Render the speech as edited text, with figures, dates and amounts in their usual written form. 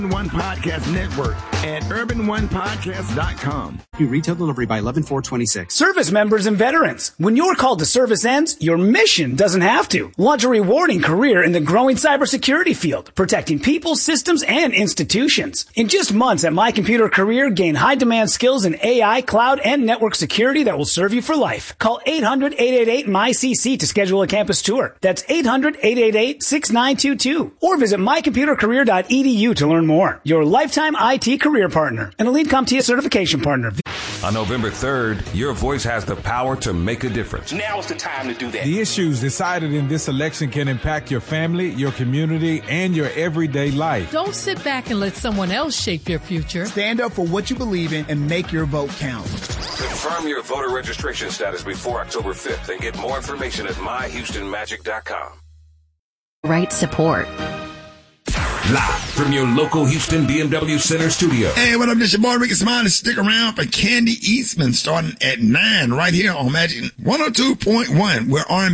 One Podcast Network at urbanonepodcast.com. Retail delivery by 11/4/26. Service members and veterans, when your call to service ends, your mission doesn't have to. Launch a rewarding career in the growing cybersecurity field, protecting people, systems, and institutions. In just months at My Computer Career, gain high-demand skills in AI, cloud, and network security that will serve you for life. Call 800-888-MyCC to schedule a campus tour. That's 800-888-6922. Or visit mycomputercareer.edu to learn more. Your lifetime IT career partner. An Elite CompTIA certification partner. On November 3rd, your voice has the power to make a difference. Now's the time to do that. The issues decided in this election can impact your family, your community, and your everyday life. Don't sit back and let someone else shape your future. Stand up for what you believe in and make your vote count. Confirm your voter registration status before October 5th and get more information at myhoustonmagic.com. Right support. Live from your local Houston BMW Center studio. Hey, what up? This your boy Ricky Smiley. Stick around for Candy Eastman starting at 9 right here on Magic 102.1. We're R&B.